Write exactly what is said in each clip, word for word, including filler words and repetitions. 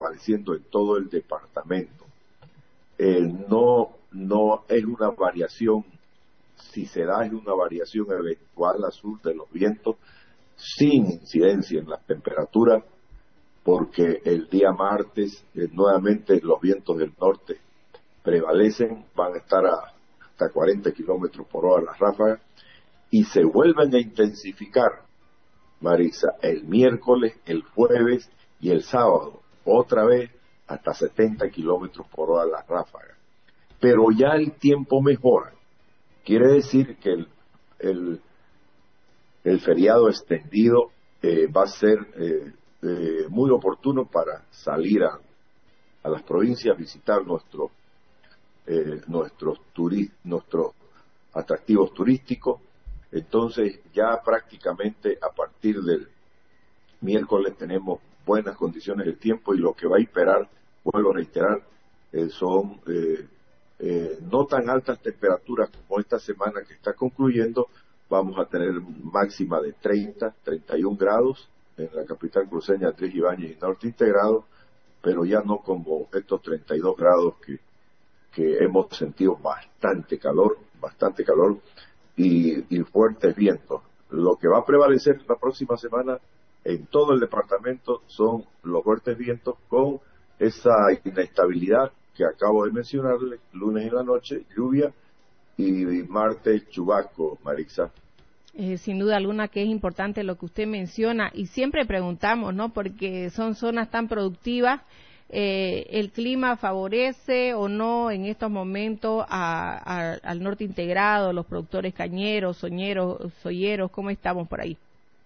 prevaleciendo en todo el departamento. Eh, no, no es una variación, si se da es una variación eventual al sur de los vientos, sin incidencia en las temperaturas, porque el día martes eh, nuevamente los vientos del norte prevalecen, van a estar a hasta cuarenta kilómetros por hora las ráfagas, y se vuelven a intensificar, Marisa, el miércoles, el jueves y el sábado, otra vez hasta setenta kilómetros por hora las ráfagas. Pero ya el tiempo mejora. Quiere decir que el, el, el feriado extendido eh, va a ser eh, eh, muy oportuno para salir a, a las provincias, visitar nuestros eh, nuestros turi nuestros atractivos turísticos. Entonces ya prácticamente a partir del miércoles tenemos buenas condiciones del tiempo, y lo que va a esperar, vuelvo a reiterar, eh, son eh, eh, no tan altas temperaturas como esta semana que está concluyendo. Vamos a tener máxima de treinta, treinta y un grados en la capital cruceña, Andrés Ibáñez y Norte Integrado, pero ya no como estos treinta y dos grados que, que hemos sentido bastante calor, bastante calor y, y fuertes vientos. Lo que va a prevalecer la próxima semana en todo el departamento son los fuertes vientos con esa inestabilidad que acabo de mencionarle, lunes en la noche, lluvia, y martes, chubasco, Marisa. Eh, sin duda alguna que es importante lo que usted menciona, y siempre preguntamos, ¿no? Porque son zonas tan productivas, eh, ¿el clima favorece o no en estos momentos a, a, al norte integrado, los productores cañeros, soñeros, soyeros? ¿Cómo estamos por ahí?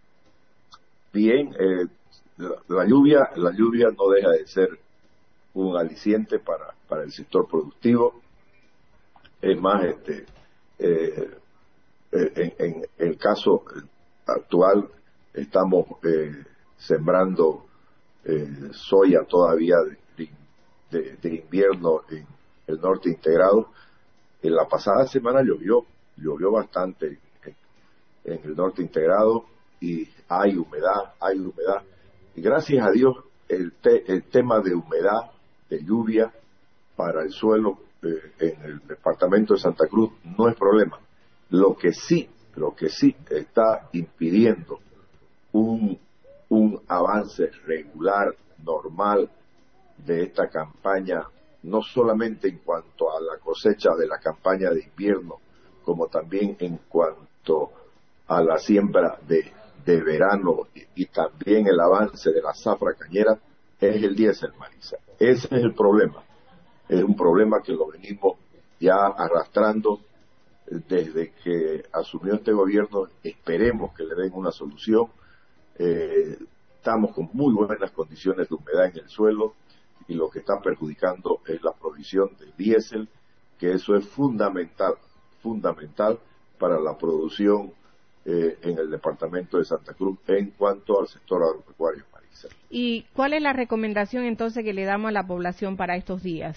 Bien, eh, la, la lluvia, la lluvia no deja de ser un aliciente para, para el sector productivo. Es más, este, eh, en, en el caso actual estamos eh, sembrando eh, soya todavía de, de, de invierno en el norte integrado. En la pasada semana llovió, llovió bastante en, en el norte integrado, y hay humedad, hay humedad. Y gracias a Dios el, te, el tema de humedad, de lluvia para el suelo eh, en el departamento de Santa Cruz no es problema. Lo que sí, lo que sí está impidiendo un, un avance regular, normal de esta campaña, no solamente en cuanto a la cosecha de la campaña de invierno, como también en cuanto a la siembra de, de verano y, y también el avance de la zafra cañera, es el diésel, Marisa. Ese es el problema. Es un problema que lo venimos ya arrastrando desde que asumió este gobierno. Esperemos que le den una solución. Eh, estamos con muy buenas condiciones de humedad en el suelo, y lo que está perjudicando es la provisión del diésel, que eso es fundamental, fundamental para la producción eh, en el departamento de Santa Cruz en cuanto al sector agropecuario, Marisa. ¿Y cuál es la recomendación entonces que le damos a la población para estos días?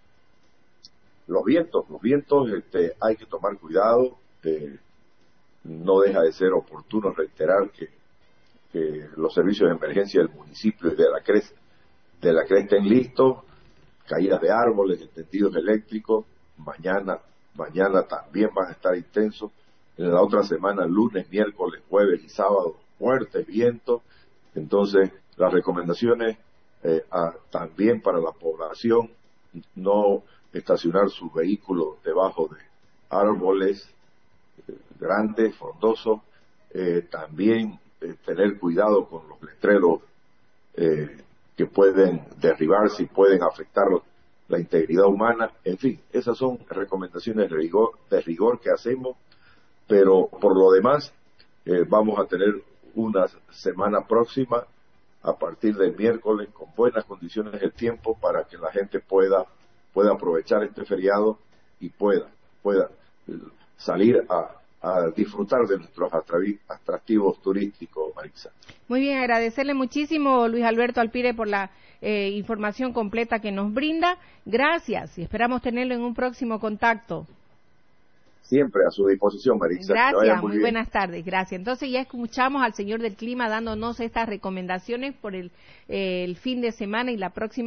Los vientos, los vientos este, hay que tomar cuidado. Eh, no deja de ser oportuno reiterar que, que los servicios de emergencia del municipio y de la CRES, de la CRES estén listos. Caídas de árboles, de tendidos eléctricos, mañana, mañana también van a estar intensos. En la otra semana, lunes, miércoles, jueves y sábado, fuertes vientos. Entonces, las recomendaciones eh, a, también para la población: no estacionar sus vehículos debajo de árboles eh, grandes, frondosos. Eh, también eh, tener cuidado con los letreros eh, que pueden derribarse y pueden afectar la integridad humana. En fin, esas son recomendaciones de rigor, de rigor que hacemos, pero por lo demás eh, vamos a tener una semana próxima a partir del miércoles con buenas condiciones del tiempo para que la gente pueda pueda aprovechar este feriado y pueda pueda salir a, a disfrutar de nuestros atractivos turísticos, Marisa. Muy bien, agradecerle muchísimo, Luis Alberto Alpire, por la eh, información completa que nos brinda. Gracias, y esperamos tenerlo en un próximo contacto. Siempre a su disposición, Marisa. Gracias, muy, muy buenas tardes, gracias. Entonces ya escuchamos al señor del clima dándonos estas recomendaciones por el, eh, el fin de semana y la próxima